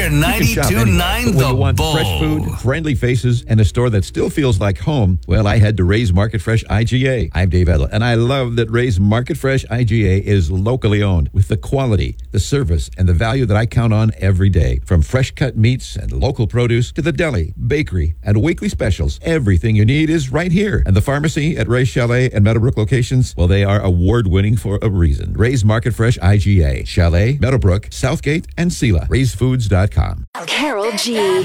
You can shop anywhere, 92.9 but when The you want Bull. fresh food, friendly faces, and a store that still feels like home, well, I had to Ray's Market Fresh IGA. I'm Dave Edler, and I love that Ray's Market Fresh IGA is locally owned with the quality, the service, and the value that I count on every day. From fresh cut meats and local produce to the deli, bakery, and weekly specials, everything you need is right here. And the pharmacy at Ray's Chalet and Meadowbrook locations, well, they are award-winning for a reason. Ray's Market Fresh IGA, Chalet, Meadowbrook, Southgate, and Sela. RaysFoods.com. Carol G.